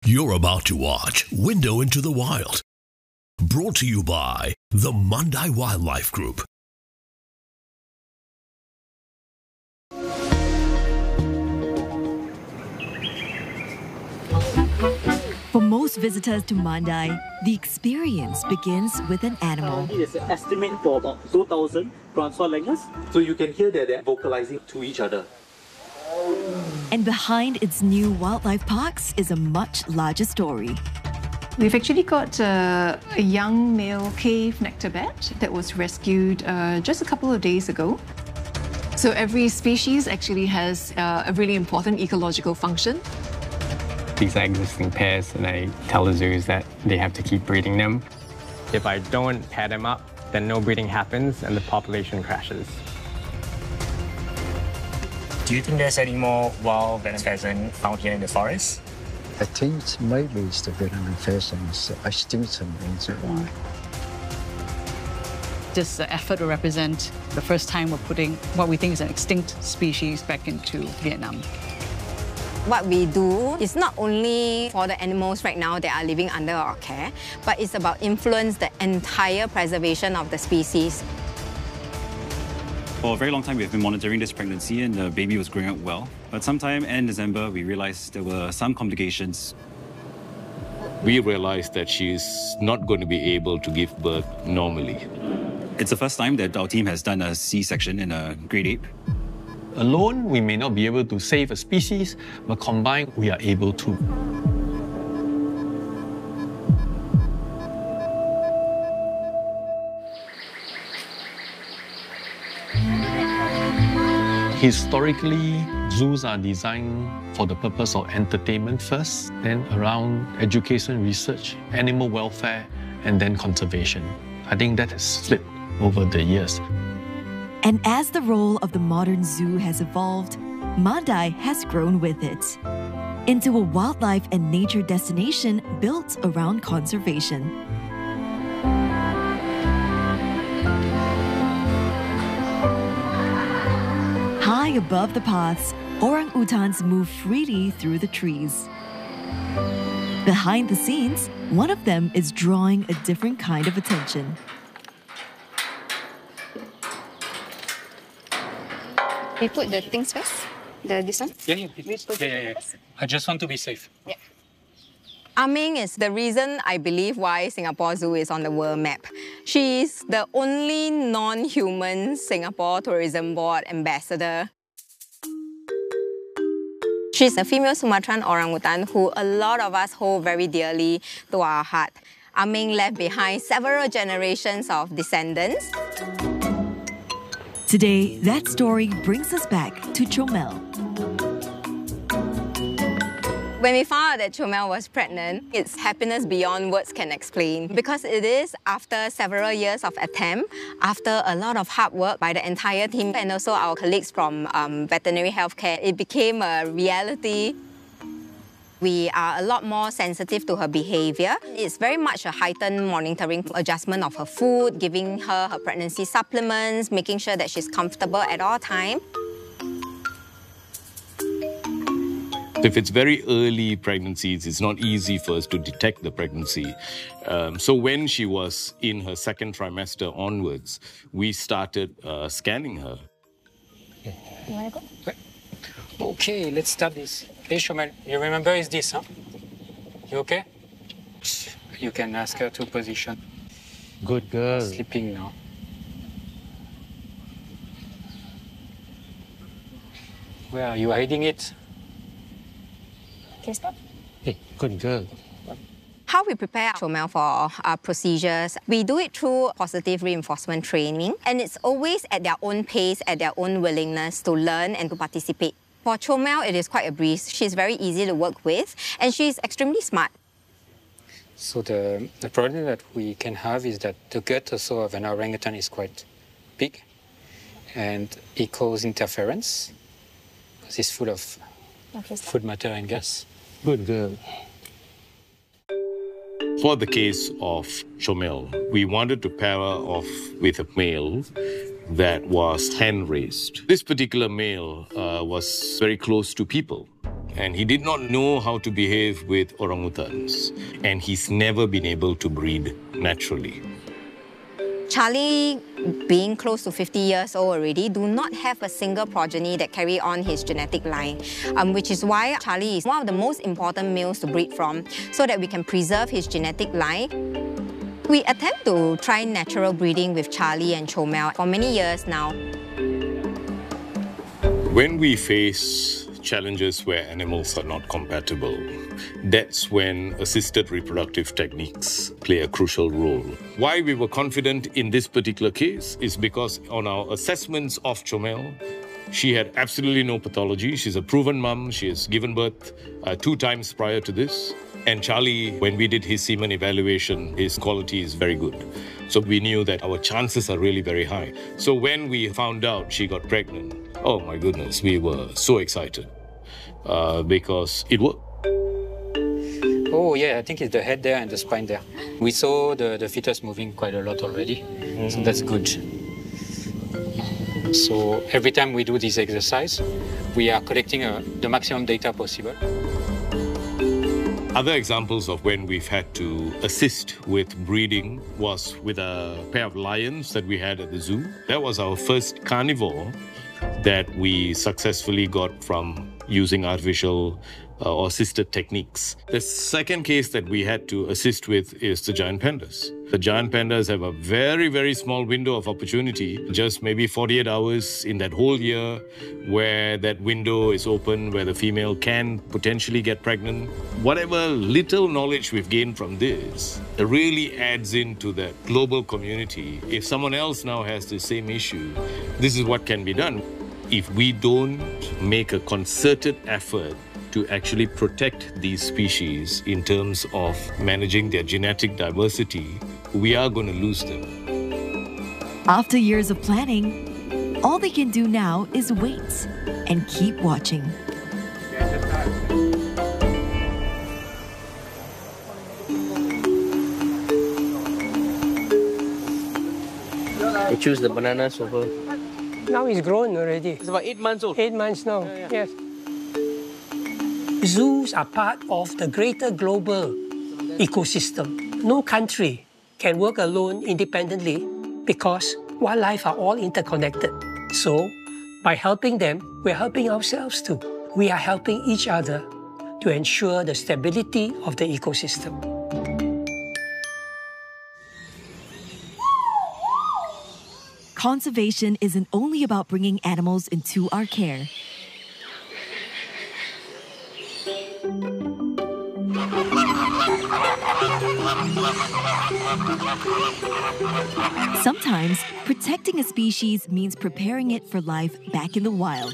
You're about to watch Window into the Wild, brought to you by the Mandai Wildlife Group. For most visitors to Mandai, the experience begins with an animal. It is an estimate for about 2,000 groundswell langurs. So you can hear that they're vocalizing to each other. And behind its new wildlife parks is a much larger story. We've actually got a young male cave nectar bat that was rescued just a couple of days ago. So every species actually has a really important ecological function. These are existing pairs, and I tell the zoos that they have to keep breeding them. If I don't pair them up, then no breeding happens and the population crashes. Do you think there's any more wild Vietnamese pheasant found here in the forest? I think maybe it's the Vietnamese pheasants extinction reason why. This effort will represent the first time we're putting what we think is an extinct species back into Vietnam. What we do is not only for the animals right now that are living under our care, but it's about influence the entire preservation of the species. For a very long time, we've been monitoring this pregnancy and the baby was growing up well. But sometime in December, we realized there were some complications. We realized that she's not going to be able to give birth normally. It's the first time that our team has done a C-section in a great ape. Alone, we may not be able to save a species, but combined, we are able to. Historically, zoos are designed for the purpose of entertainment first, then around education, research, animal welfare, and then conservation. I think that has flipped over the years. And as the role of the modern zoo has evolved, Mandai has grown with it into a wildlife and nature destination built around conservation. High above the paths, orangutans move freely through the trees. Behind the scenes, one of them is drawing a different kind of attention. We put the things first? This one? Yeah. I just want to be safe. Yeah. Ah Ming is the reason I believe why Singapore Zoo is on the world map. She is the only non-human Singapore Tourism Board ambassador. She's a female Sumatran orangutan who a lot of us hold very dearly to our heart. Ah Ming left behind several generations of descendants. Today, that story brings us back to Chomel. When we found out that Chomel was pregnant, it's happiness beyond words can explain. Because it is after several years of attempt, after a lot of hard work by the entire team and also our colleagues from veterinary healthcare, it became a reality. We are a lot more sensitive to her behavior. It's very much a heightened monitoring, adjustment of her food, giving her her pregnancy supplements, making sure that she's comfortable at all times. If it's very early pregnancies, it's not easy for us to detect the pregnancy. So when she was in her second trimester onwards, we started scanning her. You want to go? Okay, let's start this. Hey, Chomel, you remember is this, huh? You okay? You can ask her to position. Good girl. Sleeping now. Where are you hiding it? Okay, stop. Hey, good girl. How we prepare Chomel for our procedures, we do it through positive reinforcement training, and it's always at their own pace, at their own willingness to learn and to participate. For Chomel, it is quite a breeze. She's very easy to work with, and she's extremely smart. So the problem that we can have is that the gut also of an orangutan is quite big, and it causes interference because it's full of food matter and gas. Good girl. For the case of Chomel, we wanted to pair her off with a male that was hand-raised. This particular male was very close to people. and he did not know how to behave with orangutans, and he's never been able to breed naturally. Charlie, being close to 50 years old already, do not have a single progeny that carry on his genetic line, which is why Charlie is one of the most important males to breed from, so that we can preserve his genetic line. We attempt to try natural breeding with Charlie and Chomel for many years now. When we face challenges where animals are not compatible, that's when assisted reproductive techniques play a crucial role. Why we were confident in this particular case is because on our assessments of Chomel, she had absolutely no pathology. She's a proven mum. She has given birth 2 times prior to this. And Charlie, when we did his semen evaluation, his quality is very good. So we knew that our chances are really very high. So when we found out she got pregnant, oh my goodness, we were so excited because it worked. Oh yeah, I think it's the head there and the spine there. We saw the fetus moving quite a lot already, so that's good. So every time we do this exercise, we are collecting the maximum data possible. Other examples of when we've had to assist with breeding was with a pair of lions that we had at the zoo. That was our first carnivore that we successfully got from using artificial or assisted techniques. The second case that we had to assist with is the giant pandas. The giant pandas have a very, very small window of opportunity, just maybe 48 hours in that whole year, where that window is open, where the female can potentially get pregnant. Whatever little knowledge we've gained from this, it really adds into the global community. If someone else now has the same issue, this is what can be done. If we don't make a concerted effort to actually protect these species in terms of managing their genetic diversity, we are going to lose them. After years of planning, all they can do now is wait and keep watching. They choose the bananas over. Now it's grown already. It's about 8 months old. 8 months now, yes. Zoos are part of the greater global ecosystem. No country can work alone independently because wildlife are all interconnected. So, by helping them, we're helping ourselves too. We are helping each other to ensure the stability of the ecosystem. Conservation isn't only about bringing animals into our care. Sometimes, protecting a species means preparing it for life back in the wild.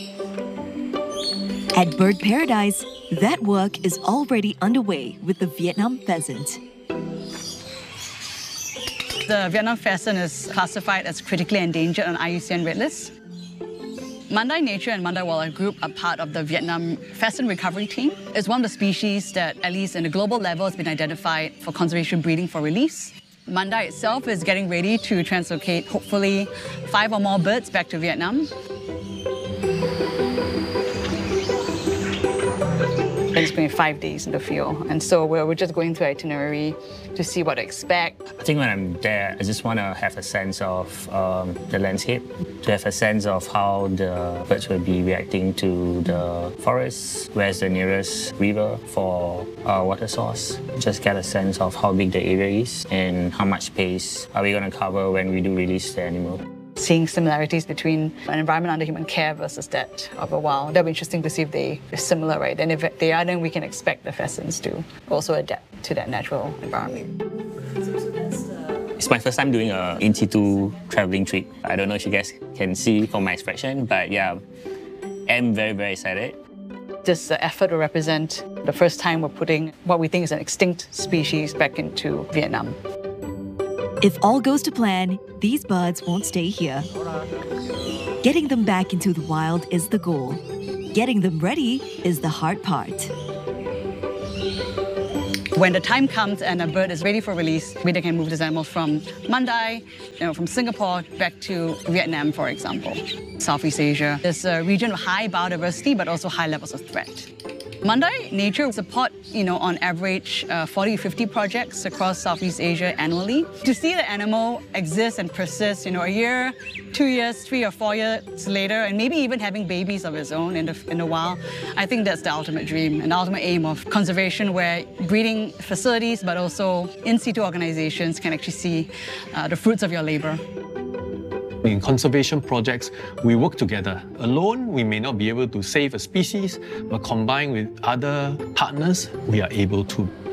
At Bird Paradise, that work is already underway with the Vietnam pheasant. The Vietnam pheasant is classified as critically endangered on IUCN Red List. Mandai Nature and Mandai Wildlife Group are part of the Vietnam Pheasant Recovery Team. It's one of the species that, at least in the global level, has been identified for conservation breeding for release. Mandai itself is getting ready to translocate, hopefully, 5 or more birds back to Vietnam. It's been 5 days in the field, and so we're just going through itinerary to see what to expect. I think when I'm there, I just want to have a sense of the landscape, to have a sense of how the birds will be reacting to the forest, where's the nearest river for water source, just get a sense of how big the area is and how much space are we going to cover when we do release the animal. Seeing similarities between an environment under human care versus that of a wild. That'll be interesting to see if they're similar, right? And if they are, then we can expect the pheasants to also adapt to that natural environment. It's my first time doing an in-situ traveling trip. I don't know if you guys can see from my expression, but yeah, I'm very, very excited. This effort will represent the first time we're putting what we think is an extinct species back into Vietnam. If all goes to plan, these birds won't stay here. Getting them back into the wild is the goal. Getting them ready is the hard part. When the time comes and a bird is ready for release, we can move this animal from Mandai, from Singapore back to Vietnam, for example. Southeast Asia is a region of high biodiversity, but also high levels of threat. Mandai Nature support, on average 40 to 50 projects across Southeast Asia annually. To see the animal exist and persist, a year, 2 years, 3 or 4 years later, and maybe even having babies of its own in the wild, I think that's the ultimate dream and the ultimate aim of conservation, where breeding facilities but also in situ organizations can actually see the fruits of your labor. In conservation projects, we work together. Alone, we may not be able to save a species, but combined with other partners, we are able to.